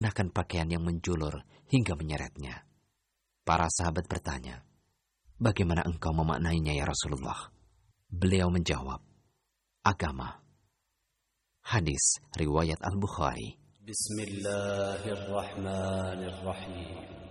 mengenakan pakaian yang menjulur hingga menyeretnya. Para sahabat bertanya, "Bagaimana engkau memaknainya ya Rasulullah?" Beliau menjawab, "Agama." Hadis riwayat Al-Bukhari. Bismillahirrahmanirrahim.